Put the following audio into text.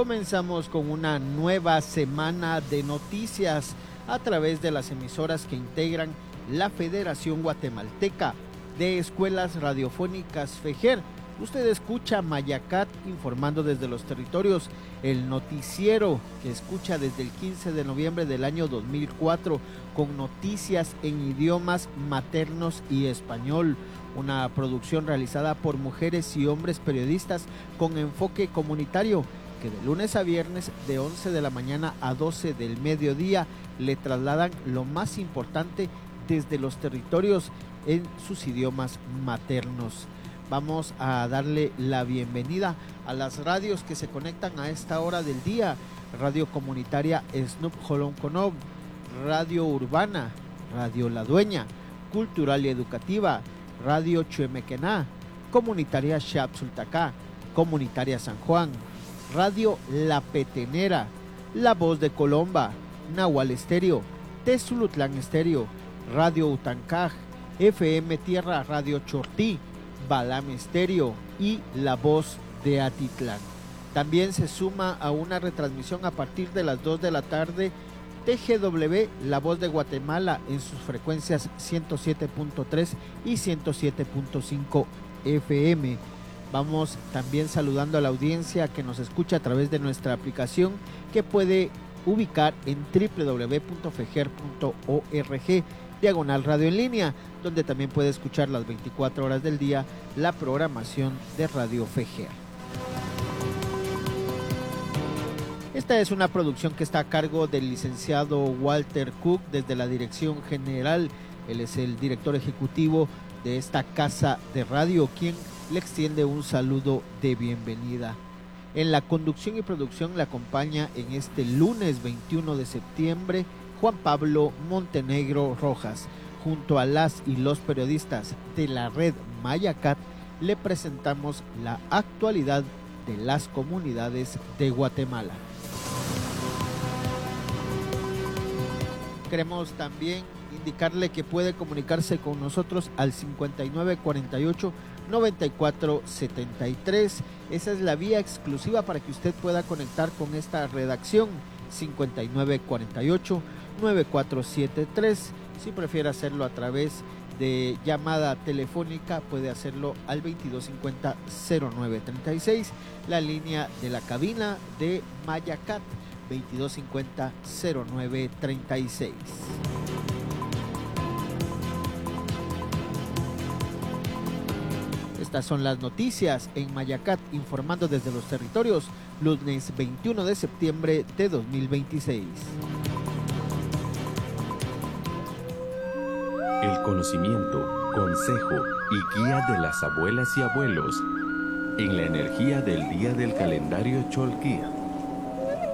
Comenzamos con una nueva semana de noticias a través de las emisoras que integran la Federación Guatemalteca de Escuelas Radiofónicas FEGER. Usted escucha Mayacat informando desde los territorios, el noticiero que escucha desde el 15 de noviembre del año 2004 con noticias en idiomas maternos y español. Una producción realizada por mujeres y hombres periodistas con enfoque comunitario que de lunes a viernes de 11 de la mañana a 12 del mediodía le trasladan lo más importante desde los territorios en sus idiomas maternos. Vamos a darle la bienvenida a las radios que se conectan a esta hora del día. Radio Comunitaria Snup Jolón Conov, Radio Urbana, Radio La Dueña, Cultural y Educativa, Radio Chuemequená, Comunitaria Xapsultacá, Comunitaria San Juan, Radio La Petenera, La Voz de Colomba, Nahual Estéreo, Tezulutlán Estéreo, Radio Utancaj, FM Tierra, Radio Chortí, Balam Estéreo y La Voz de Atitlán. También se suma a una retransmisión a partir de las 2 de la tarde TGW, La Voz de Guatemala, en sus frecuencias 107.3 y 107.5 FM. Vamos también saludando a la audiencia que nos escucha a través de nuestra aplicación que puede ubicar en www.feger.org/radio en línea, donde también puede escuchar las 24 horas del día la programación de Radio FEGER. Esta es una producción que está a cargo del licenciado Walter Cook desde la Dirección General. Él es el director ejecutivo de esta casa de radio, quien le extiende un saludo de bienvenida. En la conducción y producción le acompaña en este lunes 21 de septiembre Juan Pablo Montenegro Rojas. Junto a las y los periodistas de la red Mayacat le presentamos la actualidad de las comunidades de Guatemala. Queremos también indicarle que puede comunicarse con nosotros al 5948-9473. Esa es la vía exclusiva para que usted pueda conectar con esta redacción. 5948-9473. Si prefiere hacerlo a través de llamada telefónica, puede hacerlo al 2250-0936, la línea de la cabina de Mayacat, 2250-0936. Estas son las noticias en Mayacat, informando desde los territorios, lunes 21 de septiembre de 2026. El conocimiento, consejo y guía de las abuelas y abuelos en la energía del día del calendario Cholquí.